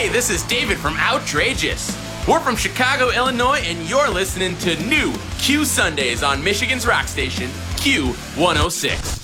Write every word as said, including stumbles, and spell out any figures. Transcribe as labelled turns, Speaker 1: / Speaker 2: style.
Speaker 1: Hey, this is David from Outrageous. We're from Chicago, Illinois, and you're listening to new Q Sundays on Michigan's rock station, Q one oh six.